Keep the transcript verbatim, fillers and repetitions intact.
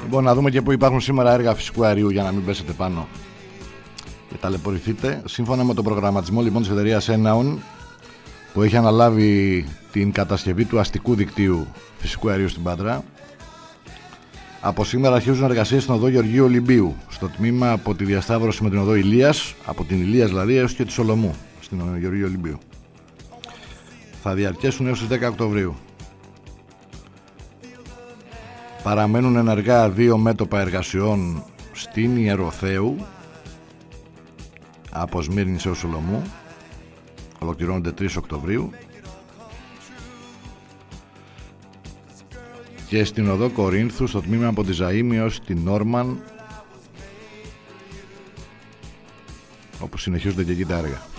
Λοιπόν, να δούμε και πού υπάρχουν σήμερα έργα φυσικού αερίου για να μην πέσετε πάνω και ταλαιπωρηθείτε. Σύμφωνα με τον προγραμματισμό λοιπόν της εταιρείας Enaon, που έχει αναλάβει την κατασκευή του αστικού δικτύου φυσικού αερίου στην Πάτρα, από σήμερα αρχίζουν εργασίες στην οδό Γεωργίου Ολυμπίου, στο τμήμα από τη διασταύρωση με την οδό Ηλίας, από την Ηλίας δηλαδή έως και τη Σολομού, στην Γεωργίου Ολυμπίου. Θα διαρκέσουν έως τις δέκα Οκτωβρίου. Παραμένουν ενεργά δύο μέτωπα εργασιών στην Ιεροθέου, από Σμύρνης έως Σολομού, ολοκληρώνονται τρεις Οκτωβρίου, και στην οδό Κορίνθου στο τμήμα από τη Ζαΐμι έως την Νόρμαν, όπου συνεχίζονται και εκεί τα έργα.